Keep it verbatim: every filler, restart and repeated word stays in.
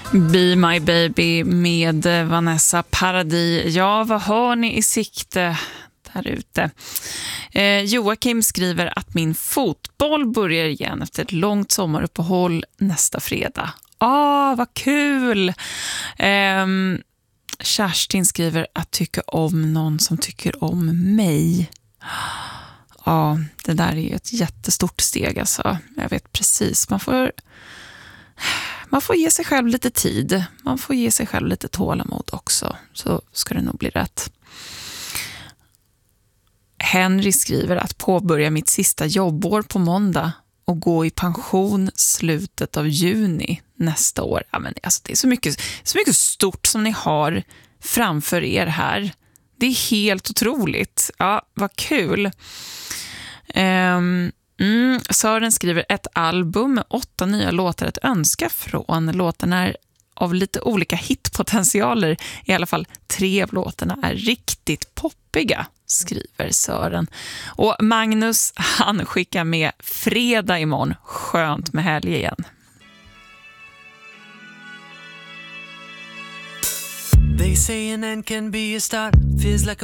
Be My Baby med Vanessa Paradis. Ja, vad hör ni i sikte där ute? Eh, Joakim skriver att min fotboll börjar igen efter ett långt sommaruppehåll nästa fredag. Ah, vad kul! Eh, Kerstin skriver att tycka om någon som tycker om mig. Ja, det där är ju ett jättestort steg alltså. Jag vet precis, man får... Man får ge sig själv lite tid. Man får ge sig själv lite tålamod också. Så ska det nog bli rätt. Henry skriver att påbörja mitt sista jobbår på måndag och gå i pension slutet av juni nästa år. Ja, men alltså, det är så mycket, så mycket stort som ni har framför er här. Det är helt otroligt. Ja, vad kul. Ehm... Mm, Sören skriver ett album med åtta nya låtar att önska från. Låtarna är av lite olika hitpotentialer. I alla fall tre av låtarna är riktigt poppiga, skriver Sören. Och Magnus, han skickar med fredag imorgon. Skönt med helg igen. They say an end can be a start. Feels like